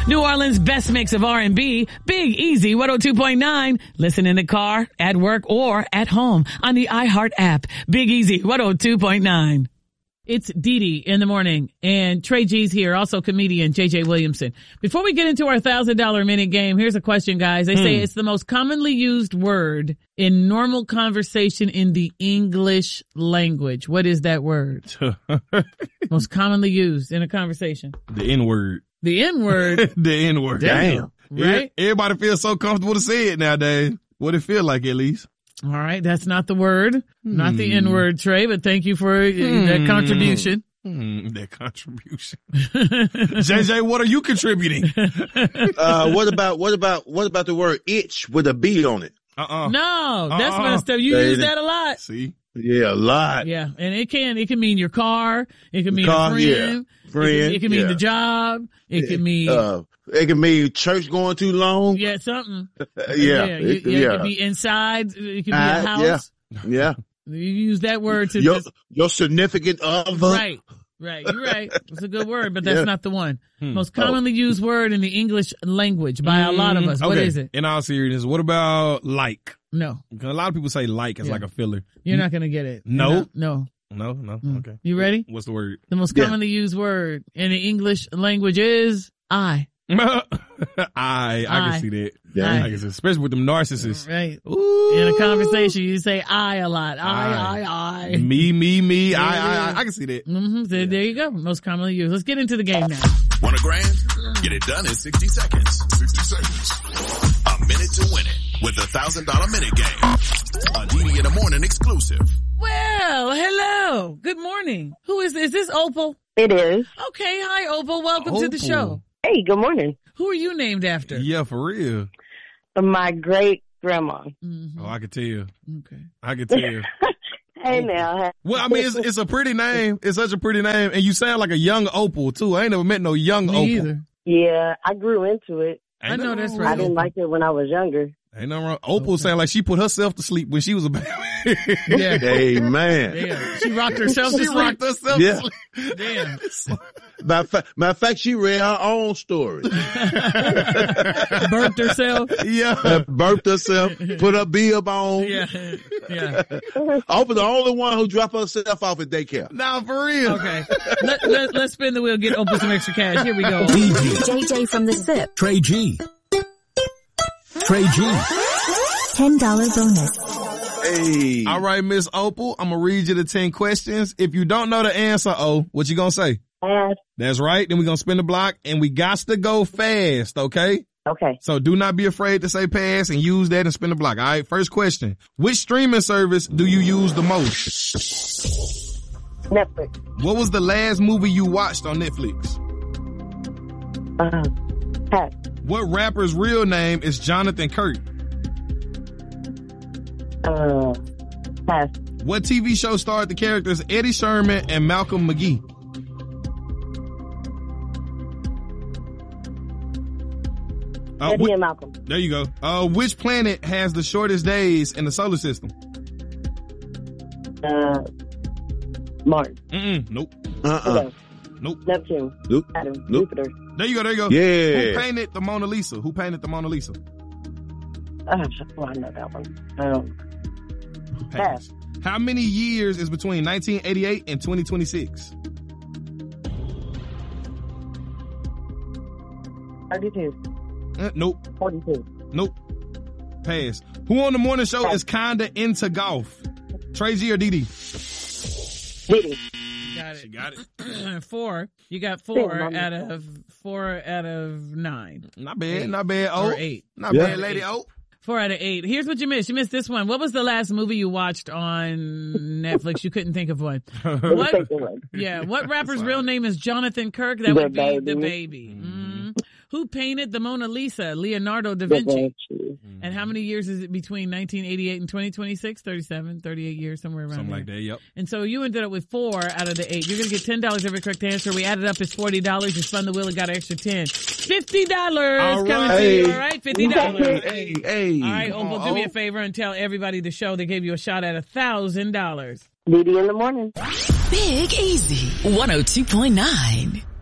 New Orleans' best mix of R&B, Big Easy 102.9. Listen in the car, at work, or at home on the iHeart app. Big Easy 102.9. It's Dee Dee in the morning, and Trey G's here, also comedian JJ Williamson. Before we get into our $1,000 minute game, here's a question, guys. They say it's the most commonly used word in normal conversation in the English language. What is that word? Most commonly used in a conversation. The N-word. The N-word? The N-word. Damn. Right? Everybody feels so comfortable to say it nowadays. What it feel like, at least. All right, that's not the word, not the N-word, Trey, but thank you for that contribution. That contribution. JJ, what are you contributing? What about the word itch with a B on it? No, that's messed up. You use that a lot. See? Yeah, a lot. Yeah, and it can mean your car, it can mean a friend, it can mean the job, it can mean it can mean church going too long. Yeah, something. It can be inside. It can be a house. Yeah. You use that word to your significant other. Right. You're right. It's a good word, but that's not the one. Most commonly used word in the English language by a lot of us. What is it? In all seriousness, what about like? No. Because a lot of people say like as like a filler. You're not going to get it. No. No. Okay. You ready? What's the word? The most commonly used word in the English language is I. I can see that. Yeah. I can see, especially with them narcissists. Right. Ooh. In a conversation, you say I a lot. I. Me. I can see that. Mm-hmm. So there you go. Most commonly used. Let's get into the game now. Want $1,000? Get it done in 60 seconds. 60 seconds. A minute to win it with the $1,000 minute game. A Dee Dee in the morning exclusive. Well, hello. Good morning. Who is this? Is this Opal? It is. Okay. Hi, Opal. Welcome to the show. Hey, good morning. Who are you named after? Yeah, for real. My great grandma. Mm-hmm. Oh, I could tell. Okay. I could tell. Hey now. Well, I mean, it's a pretty name. It's such a pretty name. And you sound like a young Opal, too. I ain't never met no young Opal. Either. Yeah, I grew into it. I know that's right. I didn't like it when I was younger. Ain't nothing wrong. Opal sound like she put herself to sleep when she was a baby. Yeah. Hey, man. Yeah. She rocked herself to sleep. Rocked herself to sleep. Damn. Matter of fact, she read her own story. Burped herself. Yeah. Burped herself, put her bib on. Yeah. Opal the only one who dropped herself off at daycare. Nah, for real. Okay. Let's spin the wheel, get Opal some extra cash. Here we go. JJ from the SIP. Trey G. $10 bonus. Hey. All right, Miss Opal, I'm going to read you the 10 questions. If you don't know the answer, what you going to say? Pass. That's right. Then we're going to spin the block, and we got to go fast, okay? Okay. So do not be afraid to say pass and use that and spin the block. All right, first question. Which streaming service do you use the most? Netflix. What was the last movie you watched on Netflix? Pass. What rapper's real name is Jonathan Kirk? Pass. What TV show starred the characters Eddie Sherman and Malcolm McGee? Eddie and Malcolm. There you go. Which planet has the shortest days in the solar system? Mars. Nope. Pluto. Nope. Neptune. Nope. Saturn. Nope. Jupiter. There you go. Yeah. Who painted the Mona Lisa? I know that one. Pass. How many years is between 1988 and 2026? 32. Nope. 42. Nope. Pass. Who on the morning show is kinda into golf? Trey G or Dee Dee? Dee Dee. Got it. She got it. 4. You got 4 out of 9. Not bad. Or 8. Not bad, Lady O. 4 out of 8. Here's what you missed. You missed this one. What was the last movie you watched on Netflix? You couldn't think of one. What rapper's real name is Jonathan Kirk? That would be The Baby. Who painted the Mona Lisa? Leonardo da Vinci. And how many years is it between 1988 and 2026? 37, 38 years, somewhere around Something there. like that, yep. And so you ended up with 4 out of the 8. You're going to get $10 every correct answer. We added up, it's $40. You spun the wheel and got an extra 10. $50 coming to you, all right? $50. Hey. All right, Opal, do me a favor and tell everybody the show they gave you a shot at $1,000. Dee Dee in the morning. Big Easy 102.9.